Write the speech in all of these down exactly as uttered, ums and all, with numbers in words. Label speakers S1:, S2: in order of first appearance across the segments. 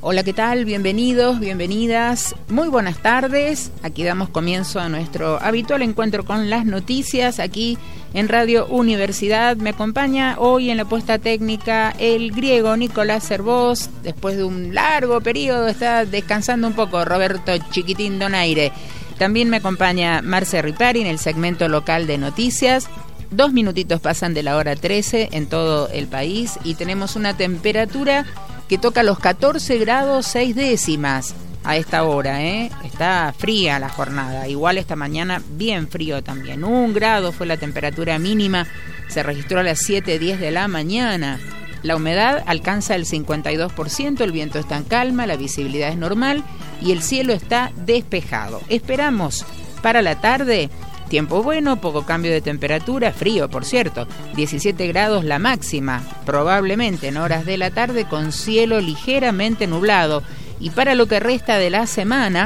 S1: Hola, ¿qué tal? Bienvenidos, bienvenidas. Muy buenas tardes. Aquí damos comienzo a nuestro habitual encuentro con las noticias aquí en Radio Universidad. Me acompaña hoy en la puesta técnica el griego Nicolás Cervós. Después de un largo periodo está descansando un poco Roberto Chiquitín Donaire. También me acompaña Marce Ripari en el segmento local de noticias. Dos minutitos pasan de la hora trece en todo el país y tenemos una temperatura que toca los catorce grados seis décimas a esta hora, ¿eh? Está fría la jornada, igual esta mañana bien frío también. Un grado fue la temperatura mínima, se registró a las siete diez de la mañana. La humedad alcanza el cincuenta y dos por ciento, el viento está en calma, la visibilidad es normal y el cielo está despejado. Esperamos para la tarde tiempo bueno, poco cambio de temperatura, frío por cierto, diecisiete grados la máxima, probablemente en horas de la tarde con cielo ligeramente nublado. Y para lo que resta de la semana,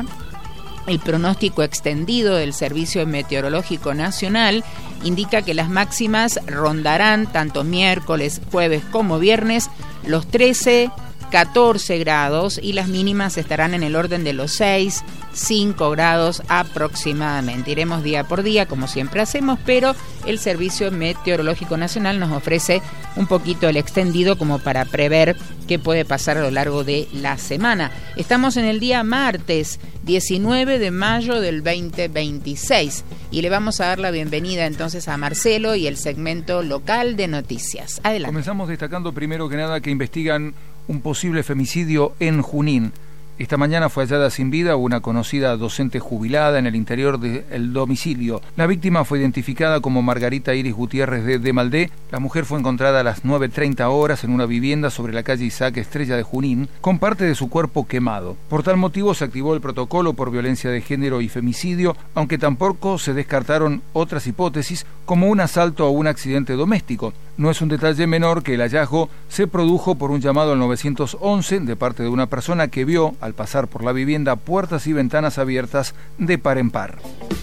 S1: el pronóstico extendido del Servicio Meteorológico Nacional indica que las máximas rondarán tanto miércoles, jueves como viernes los trece, catorce grados y las mínimas estarán en el orden de los seis, cinco grados aproximadamente. Iremos día por día como siempre hacemos, pero el Servicio Meteorológico Nacional nos ofrece un poquito el extendido como para prever qué puede pasar a lo largo de la semana. Estamos en el día martes diecinueve de mayo del veinte veintiséis y le vamos a dar la bienvenida entonces a Marcelo y el segmento local de noticias. Adelante.
S2: Comenzamos destacando primero que nada que investigan un posible femicidio en Junín. Esta mañana fue hallada sin vida una conocida docente jubilada en el interior del domicilio. La víctima fue identificada como Margarita Iris Gutiérrez de Demaldé. La mujer fue encontrada a las nueve treinta horas en una vivienda sobre la calle Isaac Estrella de Junín, con parte de su cuerpo quemado. Por tal motivo se activó el protocolo por violencia de género y femicidio, aunque tampoco se descartaron otras hipótesis como un asalto o un accidente doméstico. No es un detalle menor que el hallazgo se produjo por un llamado al nueve once de parte de una persona que vio al pasar por la vivienda puertas y ventanas abiertas de par en par.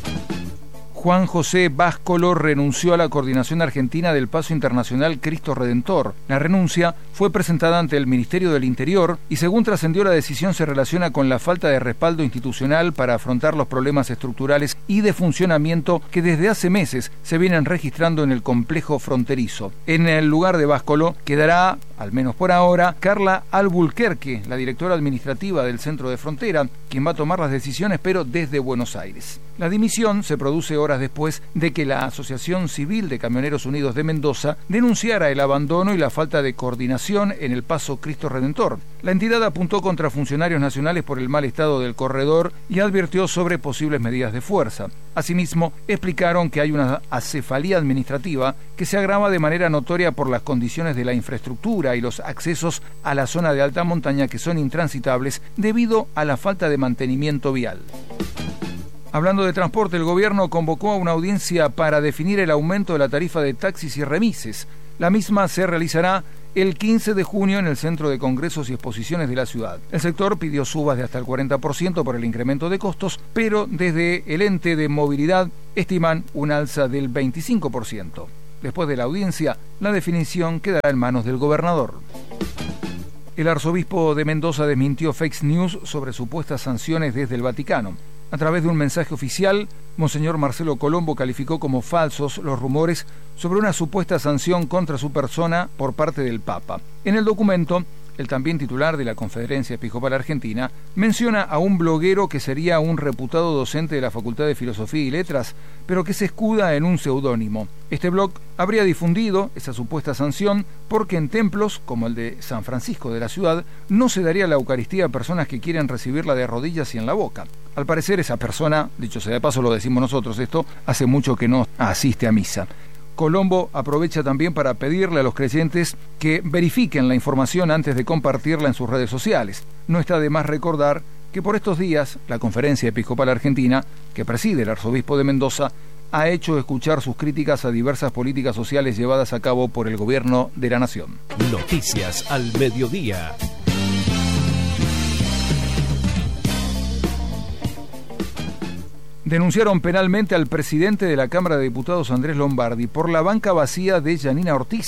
S2: Juan José Báscolo renunció a la coordinación argentina del Paso Internacional Cristo Redentor. La renuncia fue presentada ante el Ministerio del Interior y, según trascendió, la decisión se relaciona con la falta de respaldo institucional para afrontar los problemas estructurales y de funcionamiento que desde hace meses se vienen registrando en el complejo fronterizo. En el lugar de Báscolo quedará, al menos por ahora, Carla Albuquerque, la directora administrativa del Centro de Frontera, quien va a tomar las decisiones, pero desde Buenos Aires. La dimisión se produce horas después de que la Asociación Civil de Camioneros Unidos de Mendoza denunciara el abandono y la falta de coordinación en el Paso Cristo Redentor. La entidad apuntó contra funcionarios nacionales por el mal estado del corredor y advirtió sobre posibles medidas de fuerza. Asimismo, explicaron que hay una acefalía administrativa que se agrava de manera notoria por las condiciones de la infraestructura y los accesos a la zona de alta montaña que son intransitables debido a la falta de mantenimiento vial. Hablando de transporte, el gobierno convocó a una audiencia para definir el aumento de la tarifa de taxis y remises. La misma se realizará el quince de junio en el Centro de Congresos y Exposiciones de la ciudad. El sector pidió subas de hasta el cuarenta por ciento por el incremento de costos, pero desde el ente de movilidad estiman un alza del veinticinco por ciento. Después de la audiencia, la definición quedará en manos del gobernador. El arzobispo de Mendoza desmintió fake news sobre supuestas sanciones desde el Vaticano. A través de un mensaje oficial, Monseñor Marcelo Colombo calificó como falsos los rumores sobre una supuesta sanción contra su persona por parte del Papa. En el documento, el también titular de la Conferencia Episcopal Argentina menciona a un bloguero que sería un reputado docente de la Facultad de Filosofía y Letras, pero que se escuda en un seudónimo. Este blog habría difundido esa supuesta sanción porque en templos, como el de San Francisco de la ciudad, no se daría la Eucaristía a personas que quieren recibirla de rodillas y en la boca. Al parecer esa persona, dicho sea de paso lo decimos nosotros esto, hace mucho que no asiste a misa. Colombo aprovecha también para pedirle a los creyentes que verifiquen la información antes de compartirla en sus redes sociales. No está de más recordar que por estos días la Conferencia Episcopal Argentina, que preside el arzobispo de Mendoza, ha hecho escuchar sus críticas a diversas políticas sociales llevadas a cabo por el gobierno de la nación.
S3: Noticias al mediodía.
S2: Denunciaron penalmente al presidente de la Cámara de Diputados, Andrés Lombardi, por la banca vacía de Yanina Ortiz.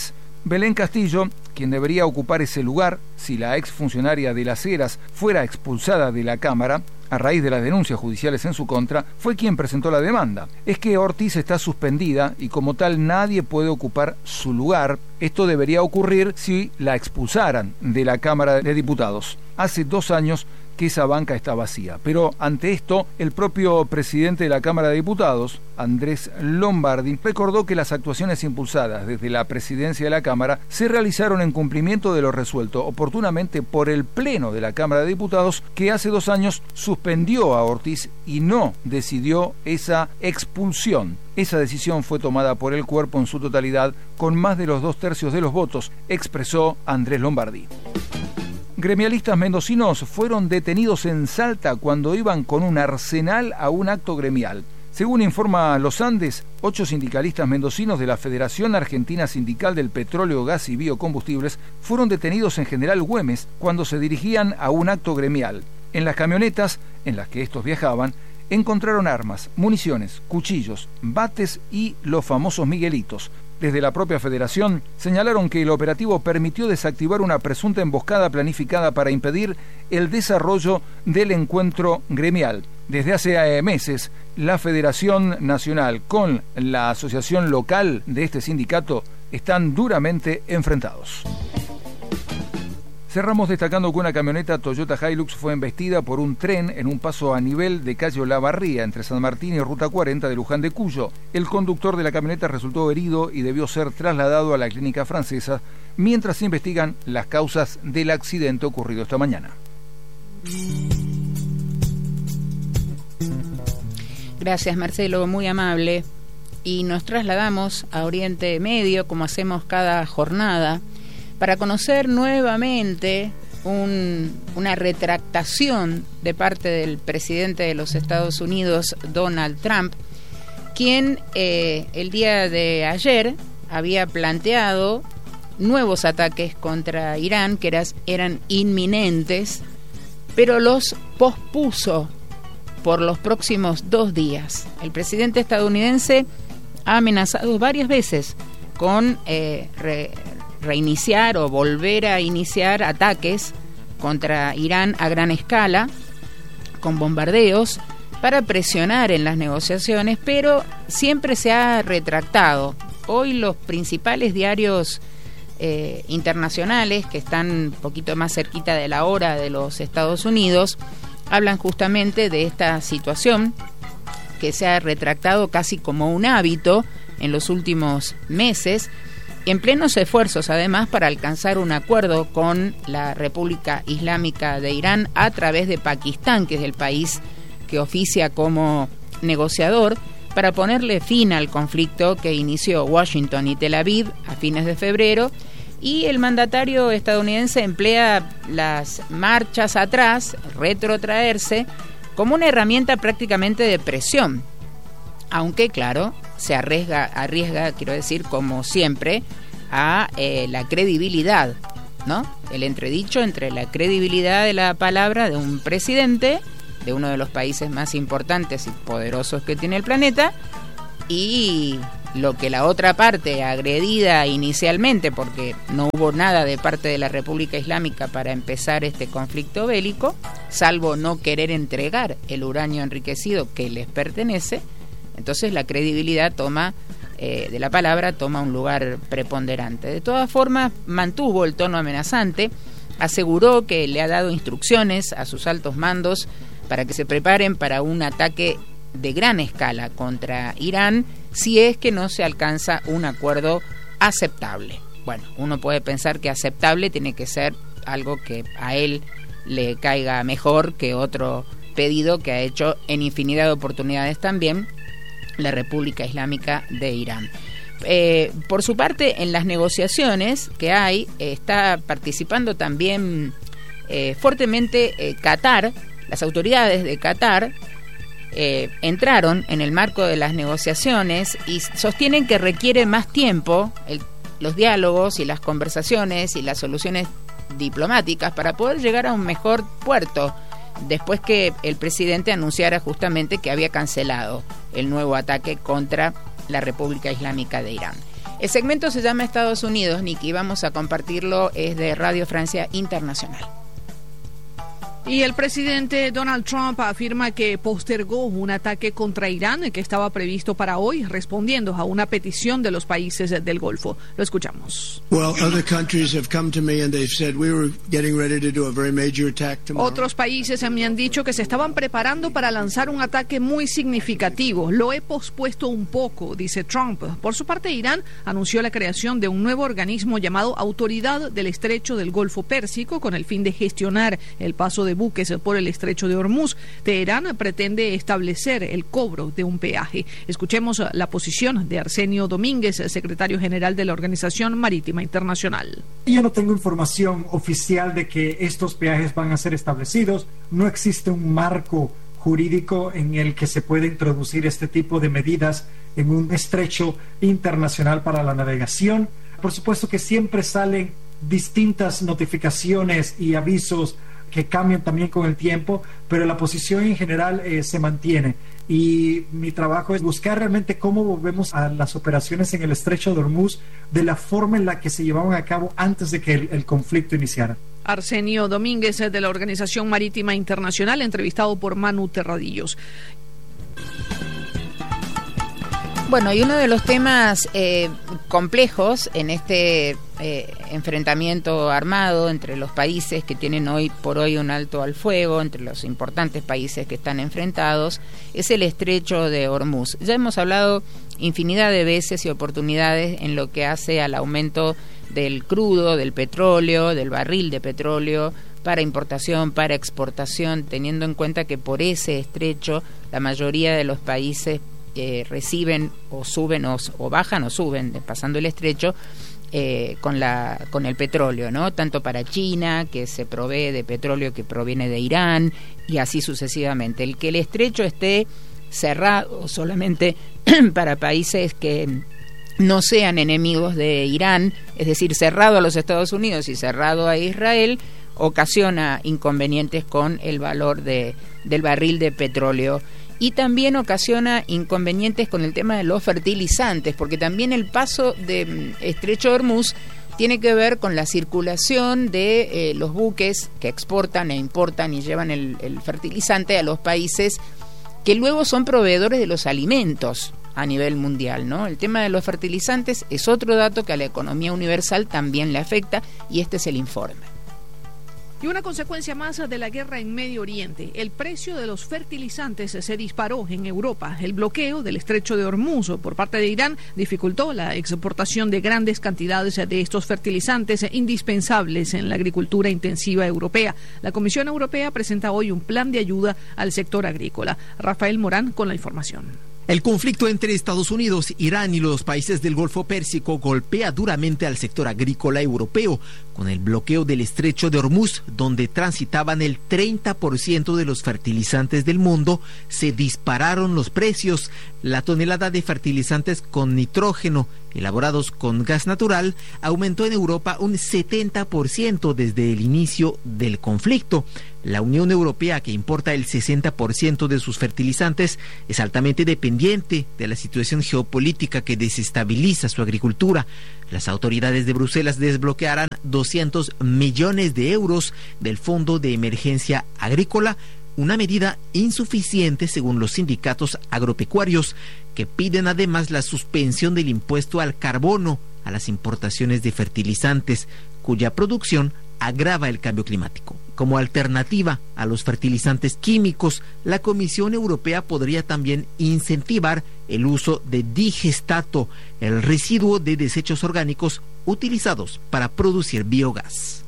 S2: Belén Castillo, quien debería ocupar ese lugar si la exfuncionaria de Las Heras fuera expulsada de la Cámara, a raíz de las denuncias judiciales en su contra, fue quien presentó la demanda. Es que Ortiz está suspendida y como tal nadie puede ocupar su lugar. Esto debería ocurrir si la expulsaran de la Cámara de Diputados. Hace dos años que esa banca está vacía. Pero ante esto, el propio presidente de la Cámara de Diputados, Andrés Lombardi, recordó que las actuaciones impulsadas desde la presidencia de la Cámara se realizaron en cumplimiento de lo resuelto oportunamente por el Pleno de la Cámara de Diputados, que hace dos años suspendió a Ortiz y no decidió esa expulsión. Esa decisión fue tomada por el cuerpo en su totalidad con más de los dos tercios de los votos, expresó Andrés Lombardi. Gremialistas mendocinos fueron detenidos en Salta cuando iban con un arsenal a un acto gremial. Según informa Los Andes, ocho sindicalistas mendocinos de la Federación Argentina Sindical del Petróleo, Gas y Biocombustibles fueron detenidos en General Güemes cuando se dirigían a un acto gremial. En las camionetas en las que estos viajaban, encontraron armas, municiones, cuchillos, bates y los famosos miguelitos. Desde la propia federación señalaron que el operativo permitió desactivar una presunta emboscada planificada para impedir el desarrollo del encuentro gremial. Desde hace meses, la Federación Nacional con la asociación local de este sindicato están duramente enfrentados. Cerramos destacando que una camioneta Toyota Hilux fue embestida por un tren en un paso a nivel de calle Olavarría entre San Martín y Ruta cuarenta de Luján de Cuyo. El conductor de la camioneta resultó herido y debió ser trasladado a la clínica francesa mientras se investigan las causas del accidente ocurrido esta mañana.
S1: Gracias, Marcelo, muy amable. Y nos trasladamos a Oriente Medio, como hacemos cada jornada, para conocer nuevamente un, una retractación de parte del presidente de los Estados Unidos, Donald Trump, quien eh, el día de ayer había planteado nuevos ataques contra Irán, que eras, eran inminentes, pero los pospuso por los próximos dos días. El presidente estadounidense ha amenazado varias veces con eh, re, reiniciar o volver a iniciar ataques contra Irán a gran escala, con bombardeos, para presionar en las negociaciones, pero siempre se ha retractado. Hoy los principales diarios eh, internacionales, que están un poquito más cerquita de la hora de los Estados Unidos, hablan justamente de esta situación que se ha retractado casi como un hábito en los últimos meses, en plenos esfuerzos además para alcanzar un acuerdo con la República Islámica de Irán a través de Pakistán, que es el país que oficia como negociador, para ponerle fin al conflicto que inició Washington y Tel Aviv a fines de febrero. Y el mandatario estadounidense emplea las marchas atrás, retrotraerse, como una herramienta prácticamente de presión, aunque claro, se arriesga, arriesga, quiero decir, como siempre, a eh, la credibilidad, ¿no? El entredicho entre la credibilidad de la palabra de un presidente de uno de los países más importantes y poderosos que tiene el planeta, y lo que la otra parte, agredida inicialmente porque no hubo nada de parte de la República Islámica para empezar este conflicto bélico, salvo no querer entregar el uranio enriquecido que les pertenece, entonces la credibilidad toma eh, de la palabra toma un lugar preponderante. De todas formas, mantuvo el tono amenazante, aseguró que le ha dado instrucciones a sus altos mandos para que se preparen para un ataque de gran escala contra Irán si es que no se alcanza un acuerdo aceptable. Bueno, uno puede pensar que aceptable tiene que ser algo que a él le caiga mejor que otro pedido que ha hecho en infinidad de oportunidades también la República Islámica de Irán. Eh, por su parte, en las negociaciones que hay, eh, está participando también eh, fuertemente eh, Qatar. Las autoridades de Qatar eh, entraron en el marco de las negociaciones y sostienen que requiere más tiempo el, los diálogos y las conversaciones y las soluciones diplomáticas para poder llegar a un mejor puerto, después que el presidente anunciara justamente que había cancelado el nuevo ataque contra la República Islámica de Irán. El segmento se llama Estados Unidos, Nicky, vamos a compartirlo, es de Radio Francia Internacional.
S4: Y el presidente Donald Trump afirma que postergó un ataque contra Irán que estaba previsto para hoy, respondiendo a una petición de los países del Golfo. Lo escuchamos. Otros países me han dicho que se estaban preparando para lanzar un ataque muy significativo. Lo he pospuesto un poco, dice Trump. Por su parte, Irán anunció la creación de un nuevo organismo llamado Autoridad del Estrecho del Golfo Pérsico con el fin de gestionar el paso de buques por el estrecho de Hormuz. Teherán pretende establecer el cobro de un peaje. Escuchemos la posición de Arsenio Domínguez, secretario general de la Organización Marítima Internacional.
S5: Yo no tengo información oficial de que estos peajes van a ser establecidos. No existe un marco jurídico en el que se pueda introducir este tipo de medidas en un estrecho internacional para la navegación. Por supuesto que siempre salen distintas notificaciones y avisos que cambian también con el tiempo, pero la posición en general eh, se mantiene. Y mi trabajo es buscar realmente cómo volvemos a las operaciones en el estrecho de Hormuz de la forma en la que se llevaban a cabo antes de que el, el conflicto iniciara.
S4: Arsenio Domínguez, de la Organización Marítima Internacional, entrevistado por Manu Terradillos.
S1: Bueno, y uno de los temas eh, complejos en este eh, enfrentamiento armado entre los países que tienen hoy por hoy un alto al fuego, entre los importantes países que están enfrentados, es el estrecho de Hormuz. Ya hemos hablado infinidad de veces y oportunidades en lo que hace al aumento del crudo, del petróleo, del barril de petróleo, para importación, para exportación, teniendo en cuenta que por ese estrecho la mayoría de los países Eh, reciben o suben o, o bajan o suben pasando el estrecho eh, con la con el petróleo, ¿no? Tanto para China, que se provee de petróleo que proviene de Irán, y así sucesivamente. El que el estrecho esté cerrado solamente para países que no sean enemigos de Irán, es decir, cerrado a los Estados Unidos y cerrado a Israel, ocasiona inconvenientes con el valor de, del barril de petróleo. Y también ocasiona inconvenientes con el tema de los fertilizantes, porque también el paso de Estrecho de Hormuz tiene que ver con la circulación de eh, los buques que exportan e importan y llevan el, el fertilizante a los países que luego son proveedores de los alimentos a nivel mundial, ¿no? El tema de los fertilizantes es otro dato que a la economía universal también le afecta, y este es el informe.
S4: Y una consecuencia más de la guerra en Medio Oriente, el precio de los fertilizantes se disparó en Europa. El bloqueo del estrecho de Hormuz por parte de Irán dificultó la exportación de grandes cantidades de estos fertilizantes indispensables en la agricultura intensiva europea. La Comisión Europea presenta hoy un plan de ayuda al sector agrícola. Rafael Morán con la información.
S6: El conflicto entre Estados Unidos, Irán y los países del Golfo Pérsico golpea duramente al sector agrícola europeo, con el bloqueo del estrecho de Hormuz, donde transitaban el treinta por ciento de los fertilizantes del mundo. Se dispararon los precios. La tonelada de fertilizantes con nitrógeno, elaborados con gas natural, aumentó en Europa un setenta por ciento desde el inicio del conflicto. La Unión Europea, que importa el sesenta por ciento de sus fertilizantes, es altamente dependiente de la situación geopolítica que desestabiliza su agricultura. Las autoridades de Bruselas desbloquearán doscientos millones de euros del Fondo de Emergencia Agrícola, una medida insuficiente según los sindicatos agropecuarios, que piden además la suspensión del impuesto al carbono a las importaciones de fertilizantes, cuya producción agrava el cambio climático. Como alternativa a los fertilizantes químicos, la Comisión Europea podría también incentivar el uso de digestato, el residuo de desechos orgánicos utilizados para producir biogás.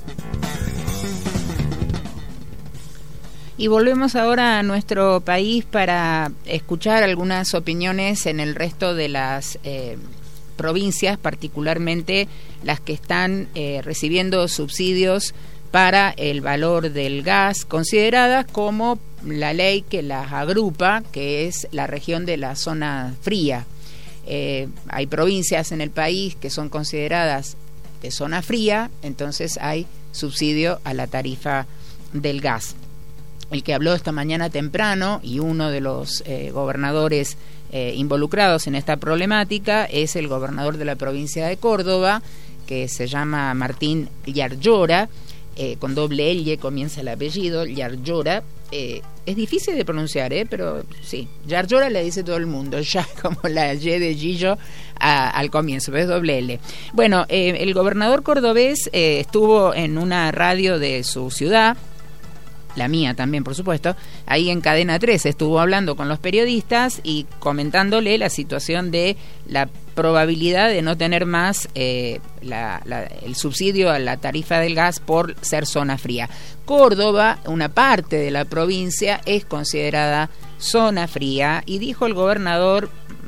S1: Y volvemos ahora a nuestro país para escuchar algunas opiniones en el resto de las eh, provincias, particularmente las que están eh, recibiendo subsidios para el valor del gas, consideradas como la ley que las agrupa, que es la región de la zona fría. Eh, hay provincias en el país que son consideradas de zona fría, entonces hay subsidio a la tarifa del gas. El que habló esta mañana temprano y uno de los eh, gobernadores eh, involucrados en esta problemática es el gobernador de la provincia de Córdoba, que se llama Martín Yarlora, eh, con doble L comienza el apellido, Yarlora. Eh, es difícil de pronunciar, ¿eh? Pero sí, Yarlora le dice todo el mundo, ya como la Y de Gillo a, al comienzo, pero es doble L. Bueno, eh, el gobernador cordobés eh, estuvo en una radio de su ciudad, la mía también, por supuesto, ahí en Cadena tres estuvo hablando con los periodistas y comentándole la situación de la probabilidad de no tener más eh, la, la, el subsidio a la tarifa del gas por ser zona fría. Córdoba, una parte de la provincia, es considerada zona fría y dijo el gobernador,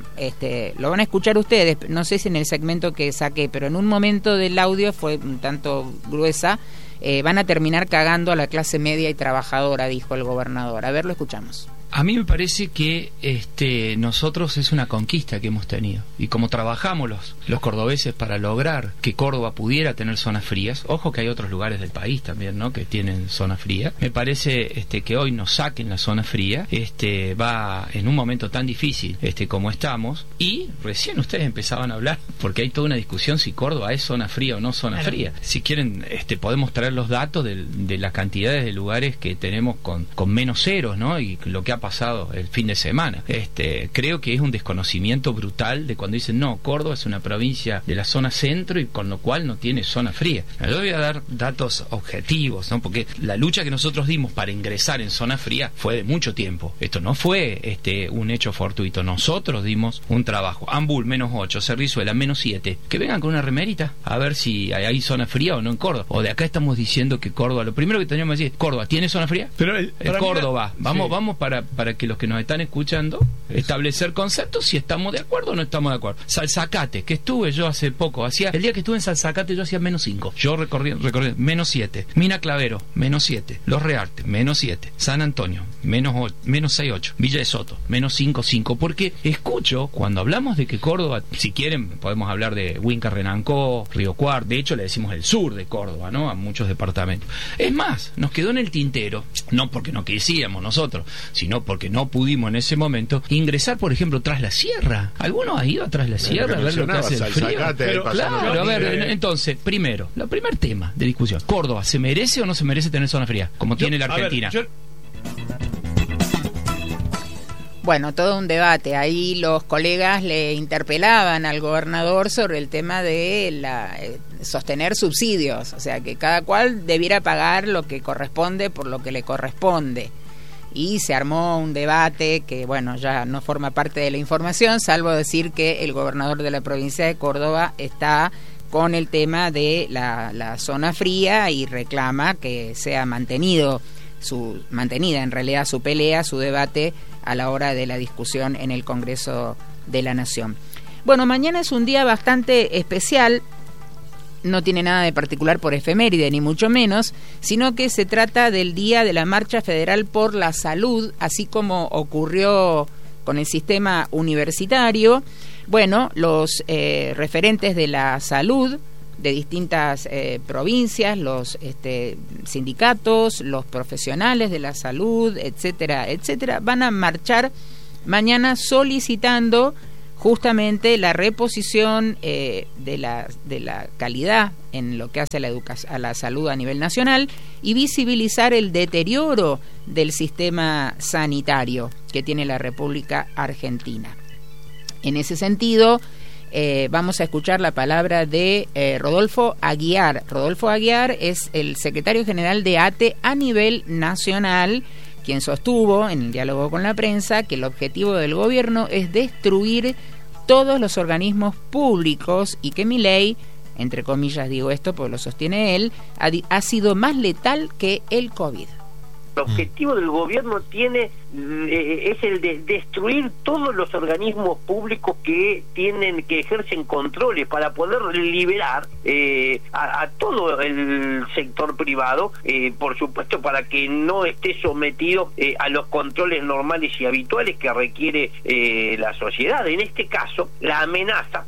S1: este, lo van a escuchar ustedes, no sé si en el segmento que saqué, pero en un momento del audio fue un tanto gruesa, Eh, van a terminar cagando a la clase media y trabajadora, dijo el gobernador. A ver, lo escuchamos.
S7: A mí me parece que este, nosotros es una conquista que hemos tenido. Y como trabajamos los, los cordobeses para lograr que Córdoba pudiera tener zonas frías, ojo que hay otros lugares del país también, ¿no?, que tienen zona fría. Me parece este, que hoy nos saquen la zona fría, este, va en un momento tan difícil este, como estamos. Y recién ustedes empezaban a hablar, porque hay toda una discusión si Córdoba es zona fría o no zona claro. fría. Si quieren, este, podemos traer los datos de, de las cantidades de lugares que tenemos con, con menos ceros, ¿no?, y lo que ha pasado el fin de semana. Este, creo que es un desconocimiento brutal de cuando dicen, no, Córdoba es una provincia de la zona centro y con lo cual no tiene zona fría. Yo voy a dar datos objetivos, ¿no?, porque la lucha que nosotros dimos para ingresar en zona fría fue de mucho tiempo. Esto no fue este, un hecho fortuito. Nosotros dimos un trabajo. Ambul, menos ocho, Cerrizuela, menos siete. Que vengan con una remerita a ver si hay, hay zona fría o no en Córdoba. O de acá estamos diciendo que Córdoba, lo primero que teníamos que decir, Córdoba, ¿tiene zona fría?
S8: Pero el,
S7: el Córdoba,
S8: mí,
S7: vamos,
S8: sí.
S7: vamos para para que los que nos están escuchando establecer conceptos si estamos de acuerdo o no estamos de acuerdo. Salzacate, que estuve yo hace poco, hacía el día que estuve en Salzacate yo hacía menos cinco, yo recorrí, recorrí menos siete, Mina Clavero, menos siete, Los Reartes, menos siete, San Antonio, menos ocho, menos seis, ocho, Villa de Soto, menos cinco, cinco, porque escucho cuando hablamos de que Córdoba, si quieren podemos hablar de Huinca, Renancó, Río Cuarto, de hecho le decimos el sur de Córdoba, ¿no?, a muchos departamentos. Es más, nos quedó en el tintero, no porque no quisiéramos nosotros, sino porque no pudimos en ese momento ingresar, por ejemplo, Tras la Sierra. ¿Alguno ha ido a Tras la Sierra a ver lo que hace el frío? Pero, claro, a ver, entonces, primero, el primer tema de discusión, ¿Córdoba se merece o no se merece tener zona fría? Como yo, tiene la Argentina. Ver, yo...
S1: Bueno, todo un debate. Ahí los colegas le interpelaban al gobernador sobre el tema de la eh, sostener subsidios, o sea, que cada cual debiera pagar lo que corresponde por lo que le corresponde. Y se armó un debate que, bueno, ya no forma parte de la información, salvo decir que el gobernador de la provincia de Córdoba está con el tema de la, la zona fría y reclama que sea mantenido su mantenida en realidad su pelea, su debate a la hora de la discusión en el Congreso de la Nación. Bueno, mañana es un día bastante especial. No tiene nada de particular por efeméride, ni mucho menos, sino que se trata del Día de la Marcha Federal por la Salud, así como ocurrió con el sistema universitario. Bueno, los eh, referentes de la salud de distintas eh, provincias, los este, sindicatos, los profesionales de la salud, etcétera, etcétera, van a marchar mañana solicitando justamente la reposición eh, de la de la calidad en lo que hace a la educación, a la salud a nivel nacional, y visibilizar el deterioro del sistema sanitario que tiene la República Argentina. En ese sentido, eh, vamos a escuchar la palabra de eh, Rodolfo Aguiar. Rodolfo Aguiar es el secretario general de ATE a nivel nacional, quien sostuvo en el diálogo con la prensa que el objetivo del gobierno es destruir todos los organismos públicos y que Milei, entre comillas digo esto porque lo sostiene él, ha, ha sido más letal que el COVID.
S9: El objetivo del gobierno tiene eh, es el de destruir todos los organismos públicos que tienen que ejercen controles para poder liberar eh, a, a todo el sector privado, eh, por supuesto para que no esté sometido eh, a los controles normales y habituales que requiere eh, la sociedad. En este caso, la amenaza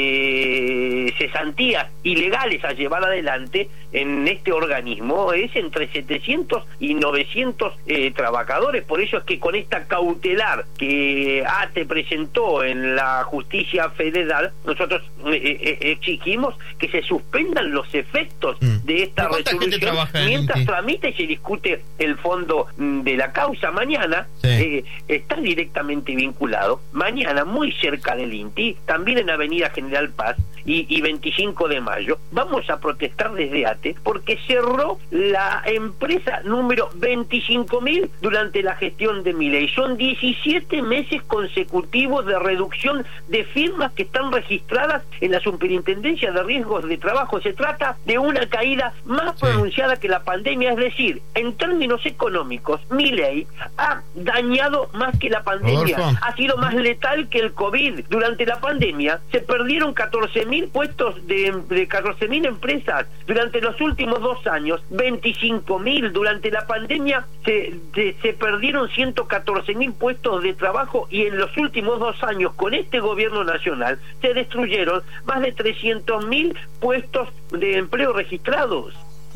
S9: de cesantías ilegales a llevar adelante en este organismo es entre setecientos y novecientos eh, trabajadores. Por eso es que con esta cautelar que ATE presentó en la justicia federal, nosotros eh, eh, exigimos que se suspendan los efectos mm. de esta resolución mientras tramita y se discute el fondo de la causa. Mañana sí. eh, está directamente vinculado, mañana muy cerca del I N T I, también en Avenida General Paz y, y veinticinco de mayo, vamos a protestar desde ATE porque cerró la empresa número veinticinco mil durante la gestión de Milei. Son diecisiete meses consecutivos de reducción de firmas que están registradas en la Superintendencia de Riesgos de Trabajo. Se trata de una caída más sí. pronunciada que la pandemia, es decir, en términos económicos, Milei ha dañado más que la pandemia, Rodolfo. ha sido más letal que el COVID. Durante la pandemia se perdieron catorce mil puestos de, de catorce mil empresas. Durante los últimos dos años, veinticinco mil. Durante la pandemia se, de, se perdieron ciento catorce mil puestos de trabajo, y en los últimos dos años, con este gobierno nacional, se destruyeron más de trescientos mil puestos de empleo registrados.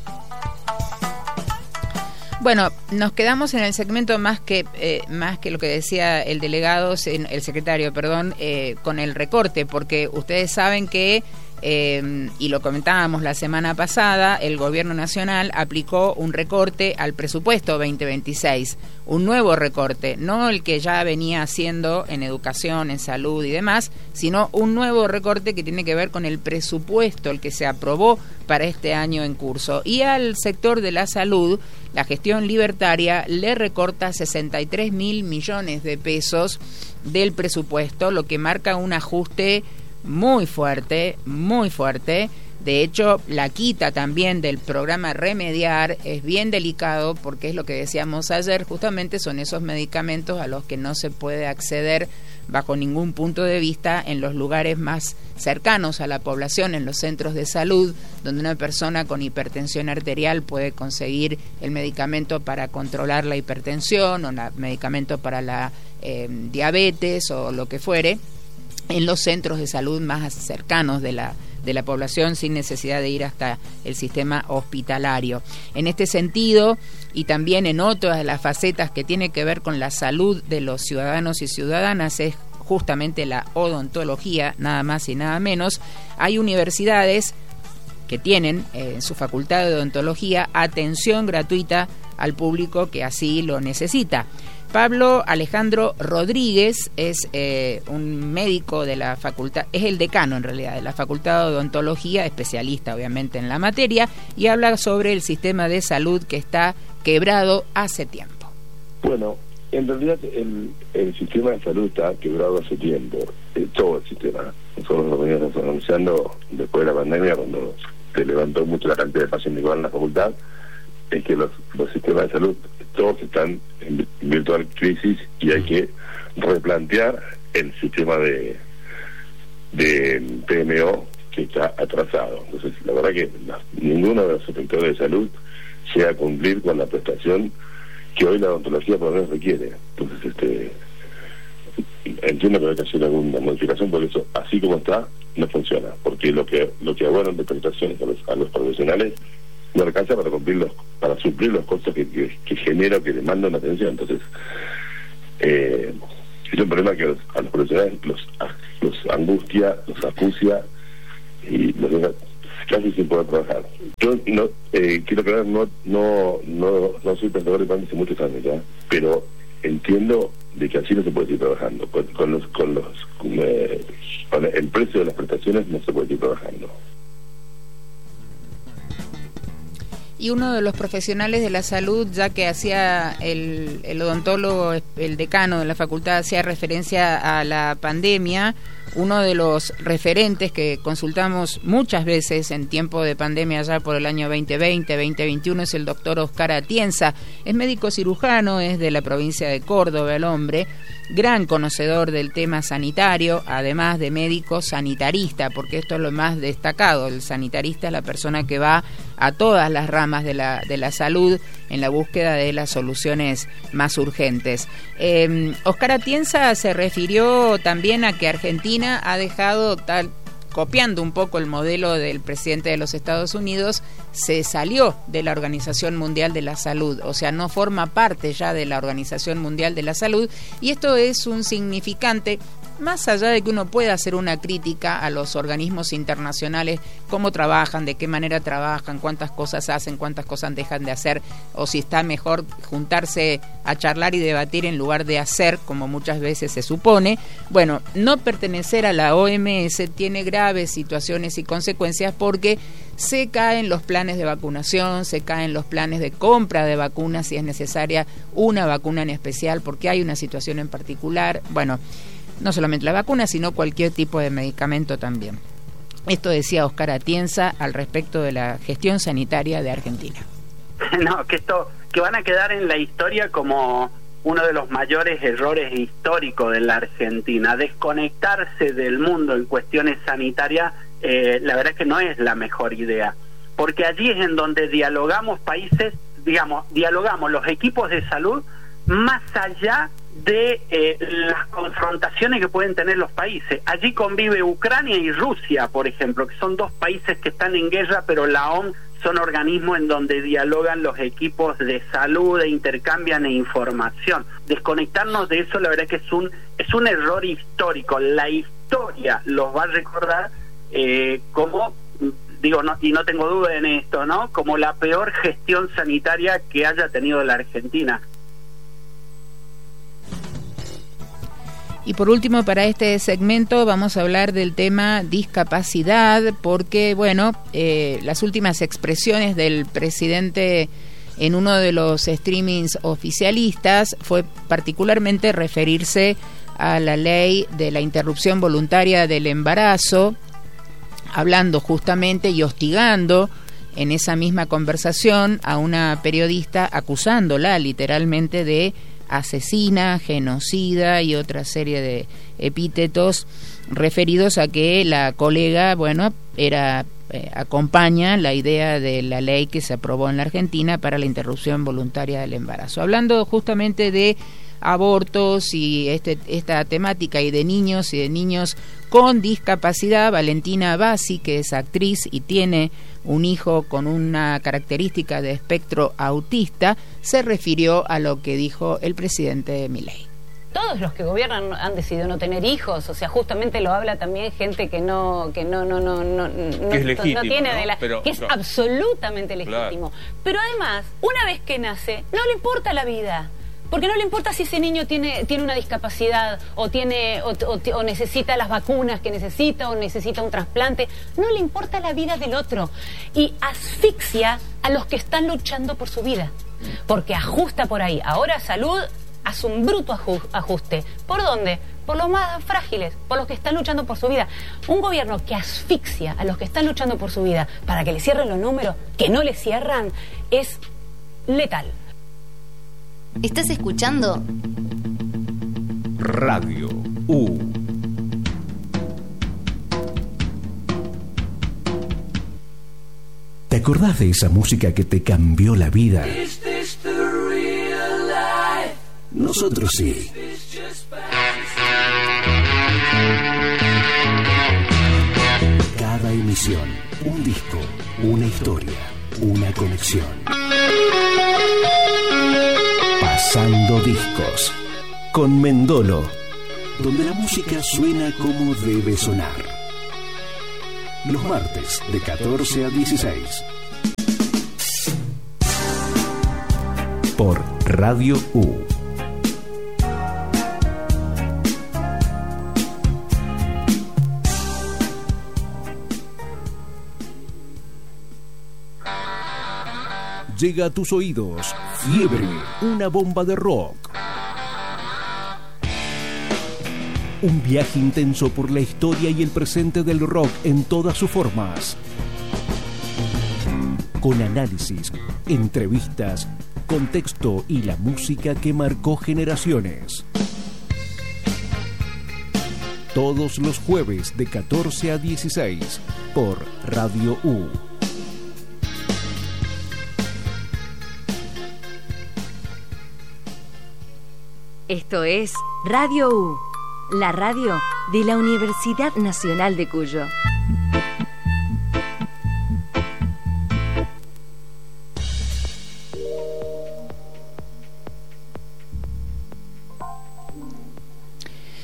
S1: Bueno, nos quedamos en el segmento más que eh, más que lo que decía el delegado, el secretario, perdón, eh, con el recorte, porque ustedes saben que, eh, y lo comentábamos la semana pasada, el gobierno nacional aplicó un recorte al presupuesto veinte veintiséis, un nuevo recorte, no el que ya venía haciendo en educación, en salud y demás, sino un nuevo recorte que tiene que ver con el presupuesto, el que se aprobó para este año en curso. Y al sector de la salud, la gestión libertaria le recorta sesenta y tres mil millones de pesos del presupuesto, lo que marca un ajuste muy fuerte, muy fuerte. De hecho, la quita también del programa Remediar es bien delicado, porque es lo que decíamos ayer, justamente son esos medicamentos a los que no se puede acceder bajo ningún punto de vista en los lugares más cercanos a la población, en los centros de salud, donde una persona con hipertensión arterial puede conseguir el medicamento para controlar la hipertensión o el medicamento para la eh, diabetes o lo que fuere, en los centros de salud más cercanos de la de la población, sin necesidad de ir hasta el sistema hospitalario. En este sentido, y también en otras de las facetas que tiene que ver con la salud de los ciudadanos y ciudadanas, es justamente la odontología, nada más y nada menos. Hay universidades que tienen eh, en su facultad de odontología atención gratuita al público que así lo necesita. Pablo Alejandro Rodríguez es eh, un médico de la facultad, es el decano en realidad de la Facultad de Odontología, especialista obviamente en la materia, y habla sobre el sistema de salud que está quebrado hace tiempo.
S8: Bueno, en realidad el, el sistema de salud está quebrado hace tiempo, eh, todo el sistema. Nosotros lo veníamos anunciando después de la pandemia, cuando se levantó mucho la cantidad de pacientes que van a la facultad, es que los, los sistemas de salud todos están en virtual crisis y hay que replantear el sistema de de P M O que está atrasado. Entonces, la verdad que la, ninguno de los sectores de salud llega a cumplir con la prestación que hoy la odontología por lo menos requiere. Entonces, este entiendo que hay que hacer alguna modificación, porque eso, así como está, no funciona, porque lo que lo que abonan de prestaciones a los, a los profesionales no alcanza para cumplir los, para suplir los costos que, que, que genera o que demandan atención. Entonces, eh, es un problema que a los, a los profesionales los, los angustia, los acucia y los deja casi sin poder trabajar. Yo no eh, quiero creer, no no no no soy pensador de plan hace muchos años ya, pero entiendo de que así no se puede seguir trabajando. Con, con los con los con, eh, con el precio de las prestaciones no se puede seguir trabajando.
S1: Y uno de los profesionales de la salud, ya que hacía el, el odontólogo, el decano de la facultad, hacía referencia a la pandemia, uno de los referentes que consultamos muchas veces en tiempo de pandemia ya por el año veinte veinte, veinte veintiuno, es el doctor Oscar Atienza. Es médico cirujano, es de la provincia de Córdoba, el hombre, gran conocedor del tema sanitario, además de médico sanitarista, porque esto es lo más destacado. El sanitarista es la persona que va a todas las ramas de la, de la salud en la búsqueda de las soluciones más urgentes. Eh, Oscar Atienza se refirió también a que Argentina ha dejado, tal copiando un poco el modelo del presidente de los Estados Unidos, se salió de la Organización Mundial de la Salud, o sea, no forma parte ya de la Organización Mundial de la Salud, y esto es un significante, más allá de que uno pueda hacer una crítica a los organismos internacionales, cómo trabajan, de qué manera trabajan, cuántas cosas hacen, cuántas cosas dejan de hacer, o si está mejor juntarse a charlar y debatir en lugar de hacer, como muchas veces se supone. Bueno, no pertenecer a la O M S tiene graves situaciones y consecuencias porque se caen los planes de vacunación, se caen los planes de compra de vacunas si es necesaria una vacuna en especial, porque hay una situación en particular. Bueno, no solamente la vacuna, sino cualquier tipo de medicamento también. Esto decía Oscar Atienza al respecto de la gestión sanitaria de Argentina.
S10: No, que esto, que van a quedar en la historia como uno de los mayores errores históricos de la Argentina. Desconectarse del mundo en cuestiones sanitarias, eh, la verdad es que no es la mejor idea, porque allí es en donde dialogamos países, digamos, dialogamos los equipos de salud más allá de eh, las confrontaciones que pueden tener los países. Allí convive Ucrania y Rusia, por ejemplo, que son dos países que están en guerra, pero la O M S son organismos en donde dialogan los equipos de salud e intercambian información. Desconectarnos de eso, la verdad que es un es un error histórico. La historia los va a recordar eh, como, digo, no, y no tengo duda en esto, ¿no?, como la peor gestión sanitaria que haya tenido la Argentina.
S1: Y por último, para este segmento vamos a hablar del tema discapacidad, porque, bueno, eh, las últimas expresiones del presidente en uno de los streamings oficialistas fue particularmente referirse a la ley de la interrupción voluntaria del embarazo, hablando justamente y hostigando en esa misma conversación a una periodista, acusándola literalmente de asesina, genocida y otra serie de epítetos referidos a que la colega, bueno, era eh, acompaña la idea de la ley que se aprobó en la Argentina para la interrupción voluntaria del embarazo. Hablando justamente de abortos y este, esta temática y de niños y de niños con discapacidad, Valentina Bassi, que es actriz y tiene un hijo con una característica de espectro autista, se refirió a lo que dijo el presidente Milei.
S11: Todos los que gobiernan han decidido no tener hijos, o sea, justamente lo habla también gente que no que no no no no no,
S12: que es legítimo,
S11: no tiene de la
S12: ¿no? Pero,
S11: que es
S12: claro,
S11: absolutamente legítimo. Claro. Pero además, una vez que nace, no le importa la vida. Porque no le importa si ese niño tiene tiene una discapacidad o tiene o, o, o necesita las vacunas que necesita o necesita un trasplante. No le importa la vida del otro. Y asfixia a los que están luchando por su vida. Porque ajusta por ahí. Ahora salud hace un bruto ajuste. ¿Por dónde? Por los más frágiles, por los que están luchando por su vida. Un gobierno que asfixia a los que están luchando por su vida para que le cierren los números, que no le cierran, es letal.
S13: ¿Estás escuchando?
S3: Radio U.
S14: ¿Te acordás de esa música que te cambió la vida? Nosotros sí. Cada emisión, un disco, una historia, una conexión. Pasando discos con Mendolo, donde la música suena como debe sonar. Los martes de catorce a dieciséis por Radio U. Llega a tus oídos Fiebre, una bomba de rock. Un viaje intenso por la historia y el presente del rock en todas sus formas. Con análisis, entrevistas, contexto y la música que marcó generaciones. Todos los jueves de catorce a dieciséis por Radio U.
S13: Esto es Radio U, la radio de la Universidad Nacional de Cuyo.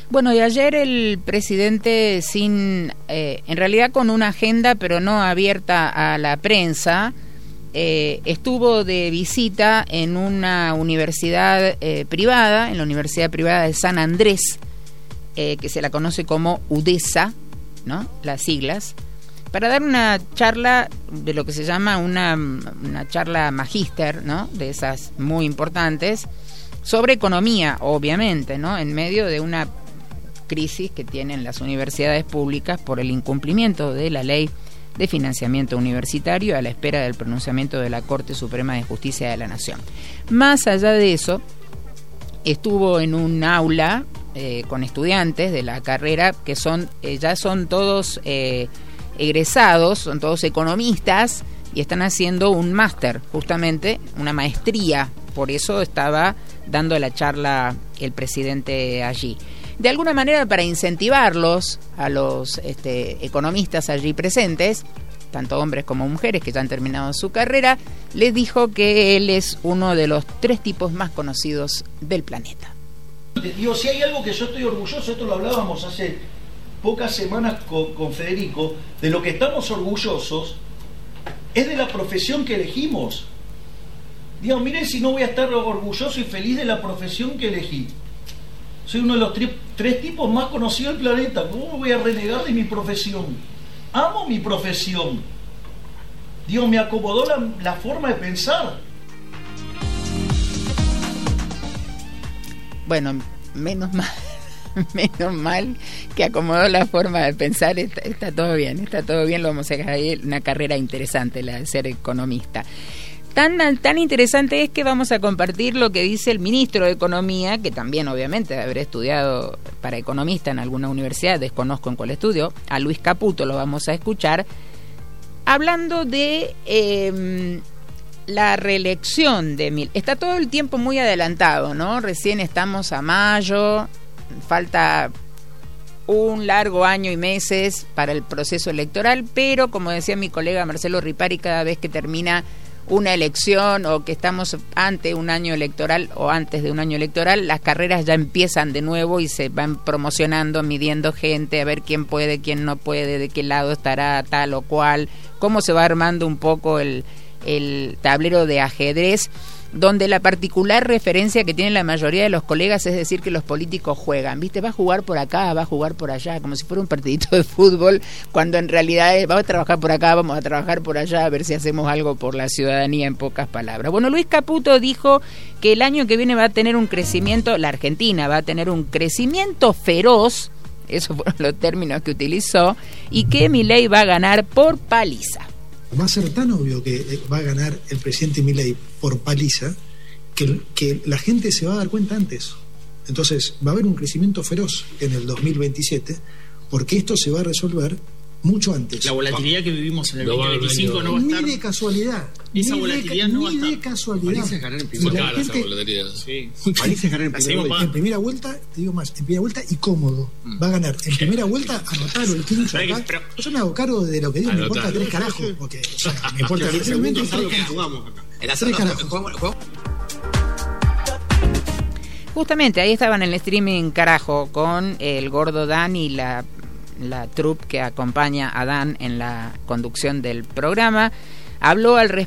S1: Bueno, y ayer el presidente, sin, eh, en realidad con una agenda, pero no abierta a la prensa, eh, estuvo de visita en una universidad eh, privada, en la Universidad Privada de San Andrés, eh, que se la conoce como UDESA, ¿no? Las siglas, para dar una charla de lo que se llama una, una charla magíster, ¿no? De esas muy importantes, sobre economía, obviamente, ¿no? En medio de una crisis que tienen las universidades públicas por el incumplimiento de la ley de financiamiento universitario a la espera del pronunciamiento de la Corte Suprema de Justicia de la Nación. Más allá de eso, estuvo en un aula eh, con estudiantes de la carrera que son eh, ya son todos eh, egresados, son todos economistas y están haciendo un máster, justamente una maestría. Por eso estaba dando la charla el presidente allí. De alguna manera, para incentivarlos a los este, economistas allí presentes, tanto hombres como mujeres que ya han terminado su carrera, les dijo que él es uno de los tres tipos más conocidos del planeta.
S12: Digo, si hay algo que yo estoy orgulloso, esto lo hablábamos hace pocas semanas con, con Federico, de lo que estamos orgullosos es de la profesión que elegimos. Digo, miren si no voy a estar orgulloso y feliz de la profesión que elegí. Soy uno de los tri- tres tipos más conocidos del planeta. ¿Cómo voy a renegar de mi profesión? Amo mi profesión. Dios, me acomodó la, la forma de pensar.
S1: Bueno, menos mal, menos mal que acomodó la forma de pensar. Está, está todo bien, está todo bien. Lo vamos a dejar ahí, una carrera interesante, la de ser economista. Tan, tan interesante es que vamos a compartir lo que dice el ministro de Economía, que también obviamente debe haber estudiado para economista en alguna universidad, desconozco en cuál estudio, a Luis Caputo lo vamos a escuchar, hablando de eh, la reelección de Milei. Está todo el tiempo muy adelantado, ¿no? Recién estamos a mayo, falta un largo año y meses para el proceso electoral, pero como decía mi colega Marcelo Ripari, cada vez que termina una elección o que estamos ante un año electoral o antes de un año electoral, las carreras ya empiezan de nuevo y se van promocionando, midiendo gente, a ver quién puede, quién no puede, de qué lado estará tal o cual, cómo se va armando un poco el, el tablero de ajedrez, donde la particular referencia que tienen la mayoría de los colegas es decir que los políticos juegan, ¿viste? Va a jugar por acá, va a jugar por allá, como si fuera un partidito de fútbol, cuando en realidad es, vamos a trabajar por acá, vamos a trabajar por allá, a ver si hacemos algo por la ciudadanía, en pocas palabras. Bueno, Luis Caputo dijo que el año que viene va a tener un crecimiento, la Argentina va a tener un crecimiento feroz, esos fueron los términos que utilizó, y que Milei va a ganar por paliza.
S15: Va a ser tan obvio que va a ganar el presidente Milei por paliza que, que la gente se va a dar cuenta antes. Entonces va a haber un crecimiento feroz en el dos mil veintisiete porque esto se va a resolver mucho antes.
S16: La volatilidad que vivimos en el veinte veinticinco no va a estar.
S15: Ni de casualidad.
S16: Esa
S15: ni
S16: volatilidad
S15: de,
S16: no va a
S15: ni
S16: estar.
S15: de casualidad.
S17: Parece ganar en primera vuelta. Esa volatilidad.
S16: Sí.
S15: Parece ganar en primera vuelta. En primera vuelta, te digo más, en primera vuelta y cómodo. Mm. Va a ganar en primera vuelta, anotarlo el quincho acá. Pero, yo me hago cargo de lo que digo, me importa tres carajos. Porque, o sea, me importa literalmente tres carajos. Tres carajos.
S1: Justamente ahí estaban en el streaming carajo con el gordo Dan y la la troupe que acompaña a Dan en la conducción del programa. Habló al respecto